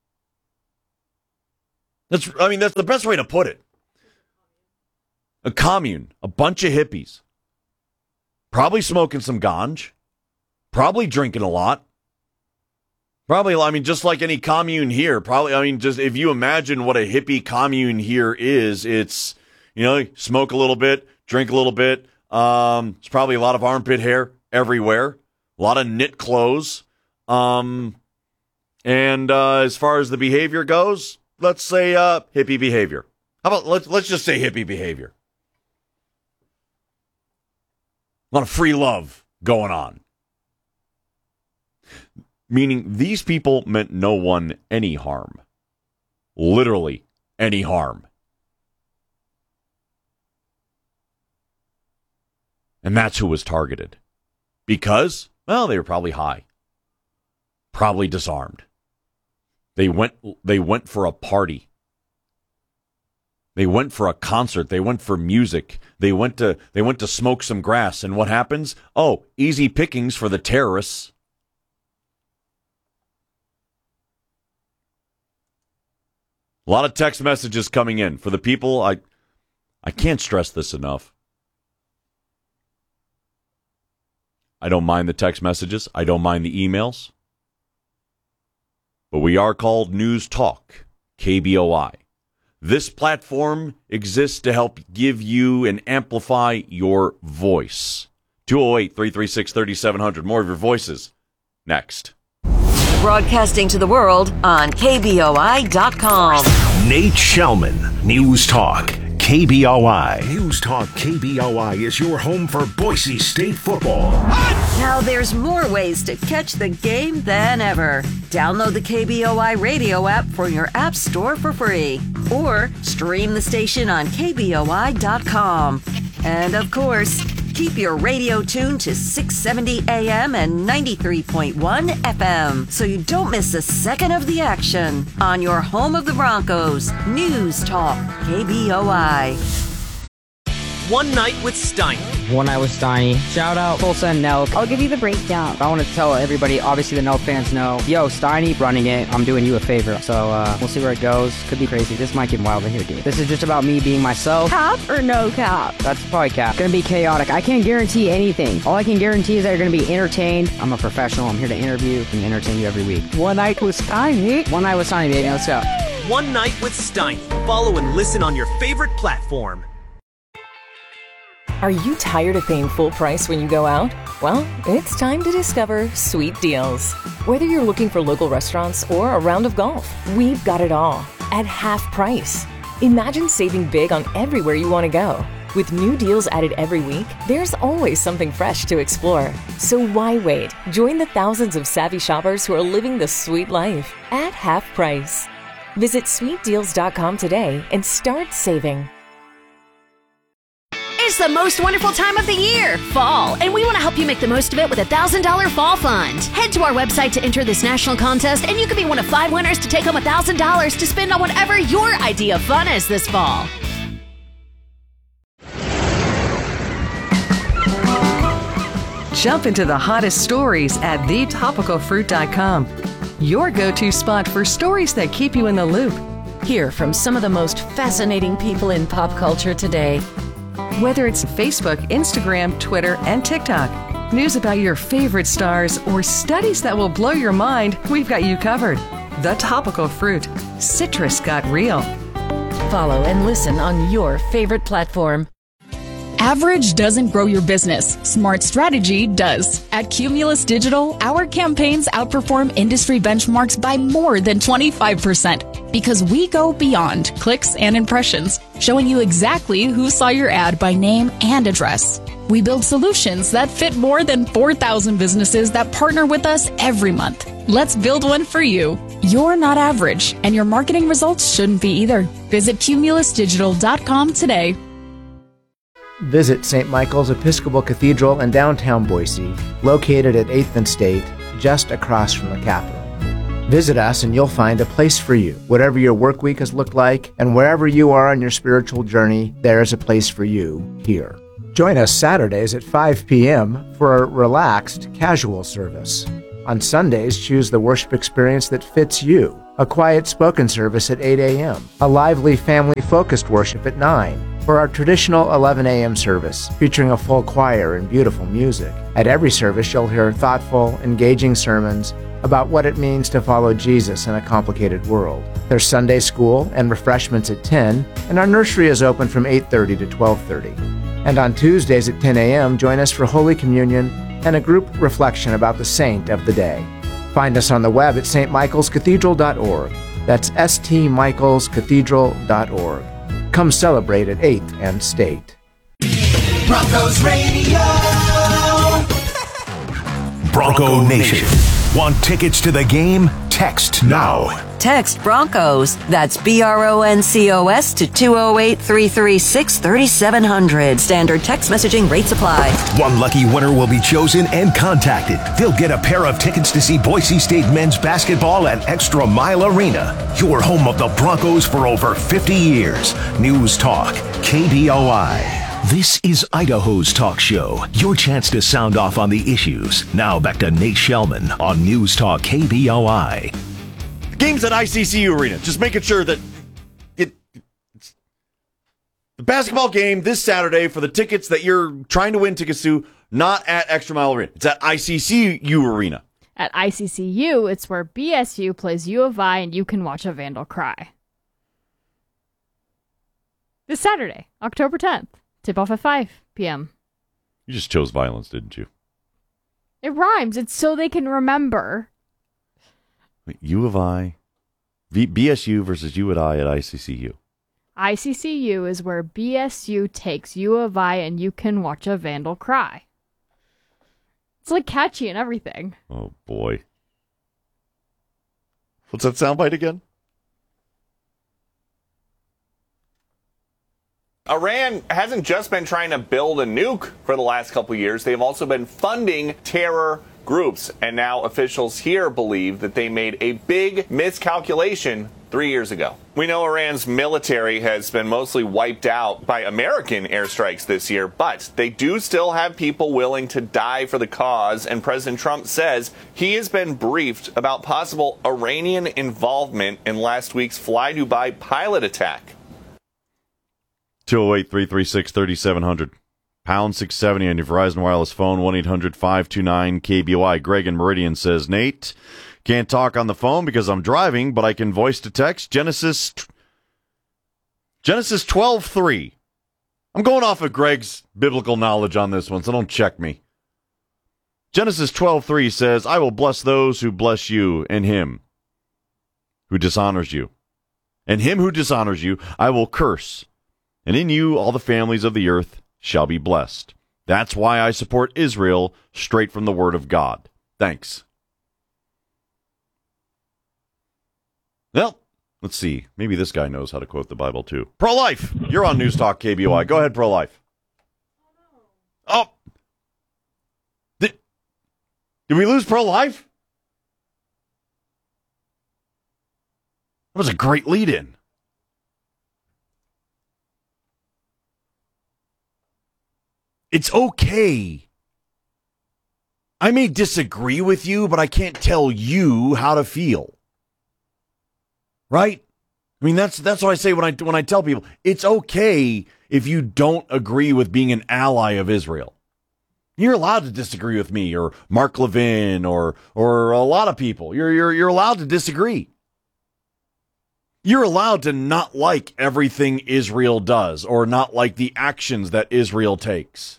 Speaker 14: That's the best way to put it. A commune, a bunch of hippies. Probably smoking some ganj. Probably drinking a lot. Probably, just like any commune here. Probably, just if you imagine what a hippie commune here is, it's, smoke a little bit, drink a little bit. It's probably a lot of armpit hair everywhere. A lot of knit clothes. And as far as the behavior goes, let's say hippie behavior. How about let's just say hippie behavior. A lot of free love going on. Meaning these people meant no one any harm. Literally any harm. And that's who was targeted. Because, well, they were probably high. Probably disarmed. They went for a party. They went for a concert. They went for music. They went to smoke some grass. And what happens? Oh, easy pickings for the terrorists. A lot of text messages coming in for the people. I can't stress this enough. I don't mind the text messages. I don't mind the emails. But we are called News Talk, KBOI. This platform exists to help give you and amplify your voice. 208-336-3700. More of your voices next.
Speaker 7: Broadcasting to the world on KBOI.com.
Speaker 8: Nate Shellman, News Talk, KBOI. News Talk KBOI is your home for Boise State football.
Speaker 7: Now there's more ways to catch the game than ever. Download the KBOI radio app for your app store for free. Or stream the station on KBOI.com. And of course, keep your radio tuned to 670 AM and 93.1 FM so you don't miss a second of the action on your home of the Broncos, News Talk, KBOI.
Speaker 5: One Night with Steiny.
Speaker 9: One Night with Steiny. Shout out Tulsa and Nelk. I'll give you the breakdown. I want to tell everybody, obviously the Nelk fans know, yo, Steiny running it. I'm doing you a favor. So we'll see where it goes. Could be crazy. This might get wild in here, dude. This is just about me being myself.
Speaker 15: Cap or no cap?
Speaker 9: That's probably cap. Gonna be chaotic. I can't guarantee anything. All I can guarantee is that you're gonna be entertained. I'm a professional. I'm here to interview and entertain you every week.
Speaker 15: One Night with Steiny.
Speaker 9: One Night with Steiny, baby. Let's go.
Speaker 5: One Night with Steiny. Follow and listen on your favorite platform.
Speaker 18: Are you tired of paying full price when you go out? Well, it's time to discover Sweet Deals. Whether you're looking for local restaurants or a round of golf, we've got it all at half price. Imagine saving big on everywhere you want to go. With new deals added every week, there's always something fresh to explore. So why wait? Join the thousands of savvy shoppers who are living the sweet life at half price. Visit sweetdeals.com today and start saving.
Speaker 1: It's the most wonderful time of the year, fall, and we want to help you make the most of it with a $1,000 fall fund. Head to our website to enter this national contest, and you could be one of 5 winners to take home $1,000 to spend on whatever your idea of fun is this fall.
Speaker 19: Jump into the hottest stories at thetopicalfruit.com. Your go-to spot for stories that keep you in the loop. Hear from some of the most fascinating people in pop culture today. Whether it's Facebook, Instagram, Twitter, and TikTok, news about your favorite stars, or studies that will blow your mind, we've got you covered. The Topical Fruit. Citrus got real. Follow and listen on your favorite platform.
Speaker 20: Average doesn't grow your business. Smart strategy does. At Cumulus Digital, our campaigns outperform industry benchmarks by more than 25% because we go beyond clicks and impressions, showing you exactly who saw your ad by name and address. We build solutions that fit more than 4,000 businesses that partner with us every month. Let's build one for you. You're not average, and your marketing results shouldn't be either. Visit cumulusdigital.com today.
Speaker 2: Visit St. Michael's Episcopal Cathedral in downtown Boise, located at 8th and State, just across from the Capitol. Visit us and you'll find a place for you. Whatever your work week has looked like, and wherever you are on your spiritual journey, there is a place for you here. Join us Saturdays at 5 p.m. for a relaxed, casual service. On Sundays, choose the worship experience that fits you. A quiet spoken service at 8 a.m. A lively, family-focused worship at 9. For our traditional 11 a.m. service, featuring a full choir and beautiful music. At every service, you'll hear thoughtful, engaging sermons about what it means to follow Jesus in a complicated world. There's Sunday school and refreshments at 10, and our nursery is open from 8:30 to 12:30. And on Tuesdays at 10 a.m., join us for Holy Communion and a group reflection about the saint of the day. Find us on the web at stmichaelscathedral.org. That's stmichaelscathedral.org. Come celebrate at 8th and State.
Speaker 3: Broncos Radio.
Speaker 8: Bronco Nation. Want tickets to the game? Text now.
Speaker 7: Text Broncos. That's BRONCOS to 208-336-3700. Standard text messaging rates apply.
Speaker 8: One lucky winner will be chosen and contacted. They'll get a pair of tickets to see Boise State men's basketball at Extra Mile Arena. Your home of the Broncos for over 50 years. News Talk, KBOI. This is Idaho's talk show. Your chance to sound off on the issues. Now back to Nate Shellman on News Talk KBOI.
Speaker 14: The game's at ICCU Arena. Just making sure that it's the basketball game this Saturday for the tickets that you're trying to win tickets to, not at Extra Mile Arena. It's at ICCU Arena.
Speaker 4: At ICCU, it's where BSU plays U of I, and you can watch a Vandal cry. This Saturday, October 10th. Tip-off at 5 p.m.
Speaker 14: You just chose violence, didn't you?
Speaker 4: It rhymes. It's so they can remember.
Speaker 14: U of I, BSU versus U of I at ICCU.
Speaker 4: ICCU is where BSU takes U of I, and you can watch a Vandal cry. It's like catchy and everything.
Speaker 14: Oh, boy. What's that soundbite again?
Speaker 10: Iran hasn't just been trying to build a nuke for the last couple years. They've also been funding terror groups. And now officials here believe that they made a big miscalculation 3 years ago. We know Iran's military has been mostly wiped out by American airstrikes this year, but they do still have people willing to die for the cause. And President Trump says he has been briefed about possible Iranian involvement in last week's Fly Dubai pilot attack.
Speaker 14: 208-336-3700. Pound 670 on your Verizon Wireless phone, 1-800-529-KBOI. Greg in Meridian says, Nate, can't talk on the phone because I'm driving, but I can voice to text. Genesis 12:3. I'm going off of Greg's biblical knowledge on this one, so don't check me. Genesis 12:3 says, I will bless those who bless you, and him who dishonors you. And him who dishonors you I will curse. And in you all the families of the earth shall be blessed. That's why I support Israel straight from the Word of God. Thanks. Well, let's see. Maybe this guy knows how to quote the Bible too. Pro-life. You're on News Talk KBOI. Go ahead, pro-life. Oh. Did we lose pro-life? That was a great lead-in. It's okay. I may disagree with you, but I can't tell you how to feel. Right? I mean, that's what I say when I tell people, it's okay if you don't agree with being an ally of Israel. You're allowed to disagree with me or Mark Levin or a lot of people. You're allowed to disagree. You're allowed to not like everything Israel does or not like the actions that Israel takes.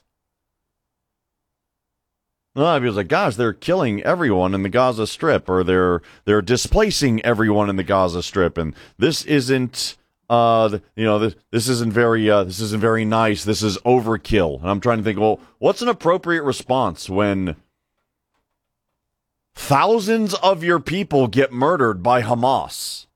Speaker 14: Well, people like, gosh, they're killing everyone in the Gaza Strip, or they're displacing everyone in the Gaza Strip, and this isn't, this isn't very nice. This is overkill. And I'm trying to think, well, what's an appropriate response when thousands of your people get murdered by Hamas?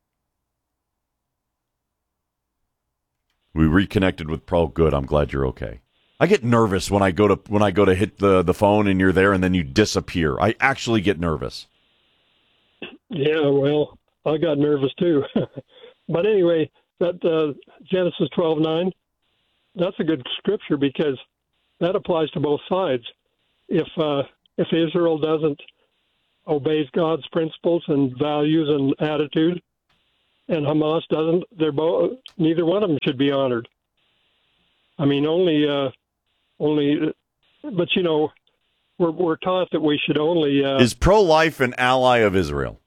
Speaker 14: We reconnected with Pro. Good. I'm glad you're okay. I get nervous when I go to hit the phone and you're there and then you disappear. I actually get nervous.
Speaker 12: Yeah, well, I got nervous too. But anyway, that Genesis 12:9, that's a good scripture because that applies to both sides. If Israel doesn't obey God's principles and values and attitude, and Hamas doesn't, neither one of them should be honored. I mean, but you know, we're taught that we should only.
Speaker 14: Is pro-life an ally of Israel?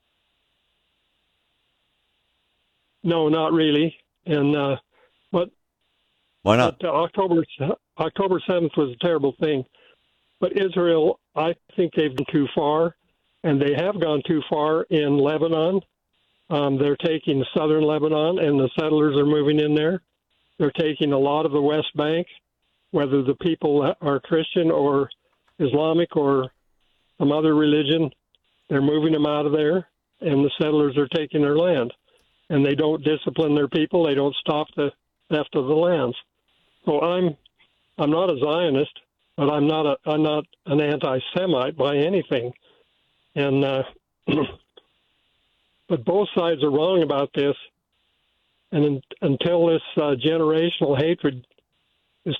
Speaker 12: No, not really. And but
Speaker 14: why not?
Speaker 12: But, October 7th was a terrible thing. But Israel, I think they've gone too far, and they have gone too far in Lebanon. They're taking southern Lebanon, and the settlers are moving in there. They're taking a lot of the West Bank, whether the people are Christian or Islamic or some other religion. They're moving them out of there, and the settlers are taking their land. And they don't discipline their people. They don't stop the theft of the lands. So I'm not a Zionist, but I'm not an anti-Semite by anything. And but both sides are wrong about this. And until this generational hatred is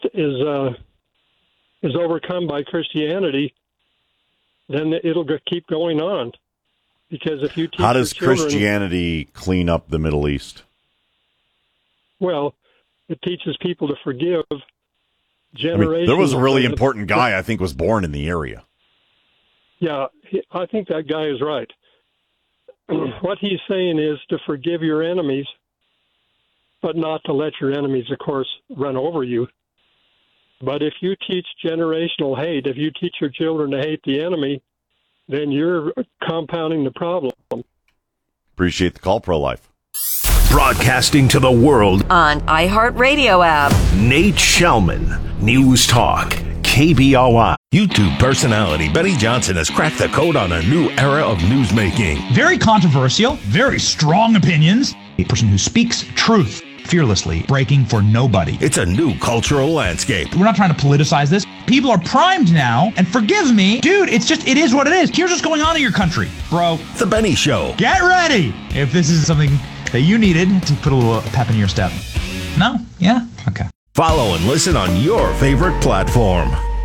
Speaker 12: overcome by Christianity, then it'll keep going on. Because if you teach
Speaker 14: how does
Speaker 12: children,
Speaker 14: Christianity clean up the Middle East?
Speaker 12: Well, it teaches people to forgive. Generations.
Speaker 14: There was a really important guy I think was born in the area.
Speaker 12: Yeah, I think that guy is right. What he's saying is to forgive your enemies, but not to let your enemies, of course, run over you. But if you teach generational hate, if you teach your children to hate the enemy, then you're compounding the problem.
Speaker 14: Appreciate the call, Pro-Life.
Speaker 8: Broadcasting to the world
Speaker 7: on iHeartRadio app.
Speaker 8: Nate Shellman, News Talk, KBOI.
Speaker 16: YouTube personality Benny Johnson has cracked the code on a new era of newsmaking.
Speaker 17: Very controversial, very strong opinions. A person who speaks truth fearlessly, breaking for nobody.
Speaker 16: It's a new cultural landscape.
Speaker 17: We're not trying to politicize this. People are primed now, and forgive me, dude, it is what it is. Here's what's going on in your country, bro.
Speaker 16: The Benny Show.
Speaker 17: Get ready if this is something that you needed to put a little pep in your step. No? Yeah? Okay.
Speaker 16: Follow and listen on your favorite platform.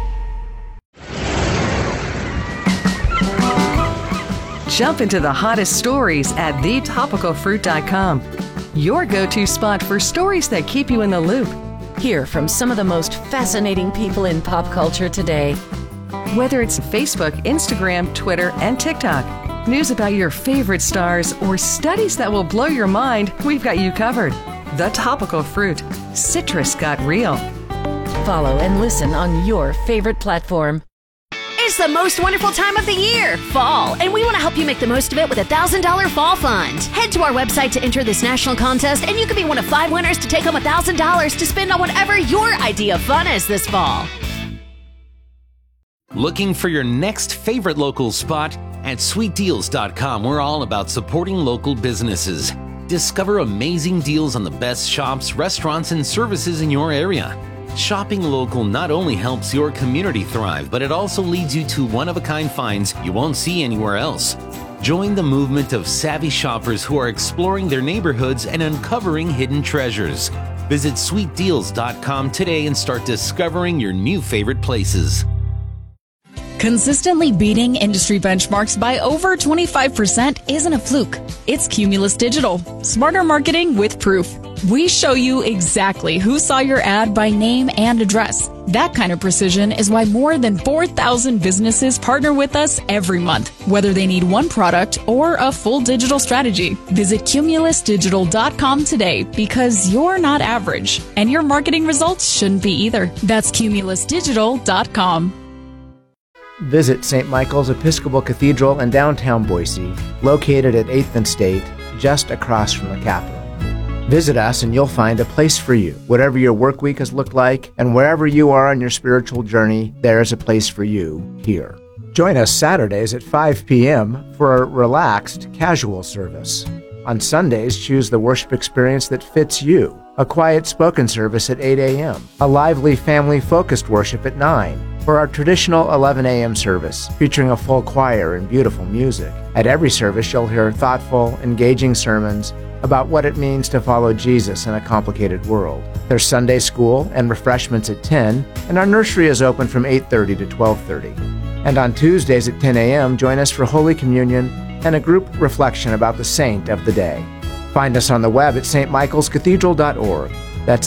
Speaker 19: Jump into the hottest stories at thetopicalfruit.com. Your go-to spot for stories that keep you in the loop. Hear from some of the most fascinating people in pop culture today. Whether it's Facebook, Instagram, Twitter, and TikTok, news about your favorite stars, or studies that will blow your mind, we've got you covered. The Topical Fruit. Citrus got real. Follow and listen on your favorite platform.
Speaker 1: It's the most wonderful time of the year, fall, and we want to help you make the most of it with a $1,000 fall fund. Head to our website to enter this national contest, and you could be one of 5 winners to take home $1,000 to spend on whatever your idea of fun is this fall.
Speaker 21: Looking for your next favorite local spot? At sweetdeals.com, we're all about supporting local businesses. Discover amazing deals on the best shops, restaurants, and services in your area. Shopping local not only helps your community thrive, but it also leads you to one-of-a-kind finds you won't see anywhere else. Join the movement of savvy shoppers who are exploring their neighborhoods and uncovering hidden treasures. Visit sweetdeals.com today and start discovering your new favorite places.
Speaker 20: Consistently beating industry benchmarks by over 25% isn't a fluke. It's Cumulus Digital. Smarter marketing with proof. We show you exactly who saw your ad by name and address. That kind of precision is why more than 4,000 businesses partner with us every month, whether they need one product or a full digital strategy. Visit cumulusdigital.com today because you're not average, and your marketing results shouldn't be either. That's cumulusdigital.com.
Speaker 2: Visit St. Michael's Episcopal Cathedral in downtown Boise, located at 8th and State, just across from the Capitol. Visit us and you'll find a place for you. Whatever your work week has looked like, and wherever you are on your spiritual journey, there is a place for you here. Join us Saturdays at 5 p.m. for a relaxed, casual service. On Sundays, choose the worship experience that fits you. a quiet spoken service at 8 a.m., a lively family-focused worship at 9, or our traditional 11 a.m. service, featuring a full choir and beautiful music. At every service, you'll hear thoughtful, engaging sermons about what it means to follow Jesus in a complicated world. There's Sunday school and refreshments at 10, and our nursery is open from 8:30 to 12:30. And on Tuesdays at 10 a.m., join us for Holy Communion and a group reflection about the saint of the day. Find us on the web at stmichaelscathedral.org.